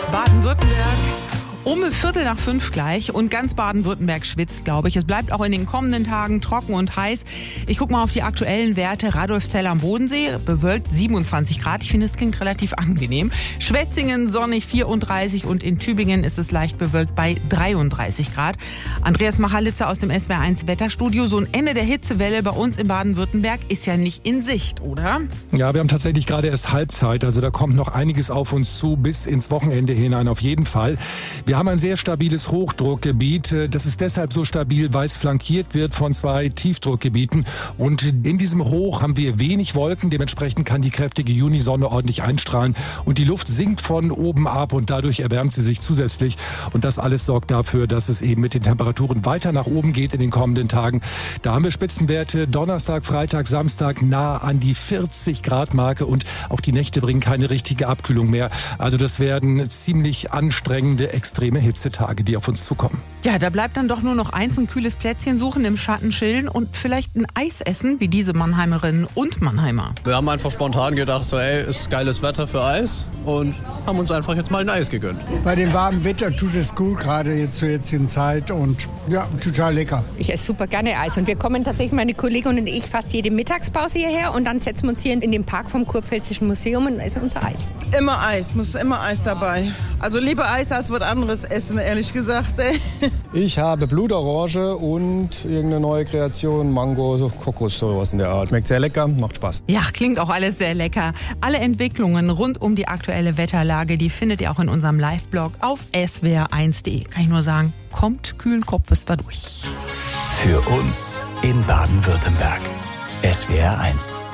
Baden-Württemberg. Um 4:45 gleich und ganz Baden-Württemberg schwitzt, glaube ich. Es bleibt auch in den kommenden Tagen trocken und heiß. Ich gucke mal auf die aktuellen Werte. Radolfzell am Bodensee, bewölkt 27 Grad. Ich finde, es klingt relativ angenehm. Schwetzingen sonnig 34 und in Tübingen ist es leicht bewölkt bei 33 Grad. Andreas Machalitzer aus dem SWR1 Wetterstudio. So ein Ende der Hitzewelle bei uns in Baden-Württemberg ist ja nicht in Sicht, oder? Ja, wir haben tatsächlich gerade erst Halbzeit. Also da kommt noch einiges auf uns zu, bis ins Wochenende hinein auf jeden Fall. Wir haben ein sehr stabiles Hochdruckgebiet. Das ist deshalb so stabil, weil es flankiert wird von 2 Tiefdruckgebieten. Und in diesem Hoch haben wir wenig Wolken. Dementsprechend kann die kräftige Junisonne ordentlich einstrahlen. Und die Luft sinkt von oben ab und dadurch erwärmt sie sich zusätzlich. Und das alles sorgt dafür, dass es eben mit den Temperaturen weiter nach oben geht in den kommenden Tagen. Da haben wir Spitzenwerte Donnerstag, Freitag, Samstag nah an die 40 Grad Marke. Und auch die Nächte bringen keine richtige Abkühlung mehr. Also das werden ziemlich anstrengende, extreme Hitzetage, die auf uns zukommen. Ja, da bleibt dann doch nur noch eins, ein kühles Plätzchen suchen, im Schatten chillen und vielleicht ein Eis essen, wie diese Mannheimerinnen und Mannheimer. Wir haben einfach spontan gedacht, so ist geiles Wetter für Eis und haben uns einfach jetzt mal ein Eis gegönnt. Bei dem warmen Wetter tut es gut, gerade jetzt zur jetzigen Zeit und ja, total lecker. Ich esse super gerne Eis und wir kommen tatsächlich, meine Kollegin und ich, fast jede Mittagspause hierher und dann setzen wir uns hier in den Park vom Kurpfälzischen Museum und essen unser Eis. Immer Eis, muss immer Eis dabei. Also lieber Eis als was anderes essen, ehrlich gesagt. Ich habe Blutorange und irgendeine neue Kreation, Mango, Kokos, sowas in der Art. Schmeckt sehr lecker, macht Spaß. Ja, klingt auch alles sehr lecker. Alle Entwicklungen rund um die aktuelle Wetterlage, die findet ihr auch in unserem Live-Blog auf swr1.de. Kann ich nur sagen, kommt kühlen Kopfes da durch. Für uns in Baden-Württemberg. SWR1.